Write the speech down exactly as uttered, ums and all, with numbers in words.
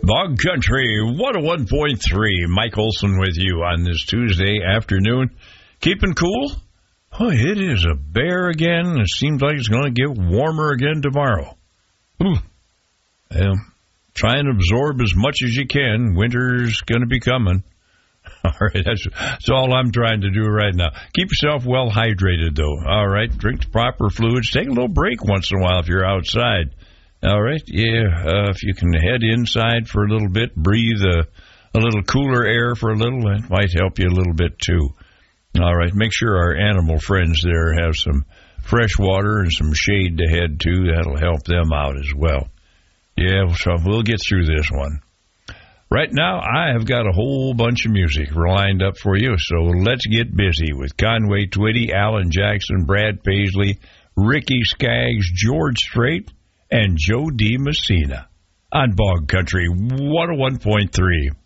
Bog Country one oh one point three. Mike Olson with you on this Tuesday afternoon. Keeping cool? Oh, it is a bear again. It seems like it's going to get warmer again tomorrow. Ooh. Well, try and absorb as much as you can. Winter's going to be coming. All right, that's, that's all I'm trying to do right now. Keep yourself well hydrated, though. All right, drink the proper fluids. Take a little break once in a while if you're outside. All right, yeah, uh, if you can head inside for a little bit, breathe a, a little cooler air for a little, that might help you a little bit too. All right, make sure our animal friends there have some fresh water and some shade to head to. That'll help them out as well. Yeah, so we'll get through this one. Right now, I have got a whole bunch of music lined up for you, so let's get busy with Conway Twitty, Alan Jackson, Brad Paisley, Ricky Skaggs, George Strait, and Joe D. Messina on Bog Country one oh one point three.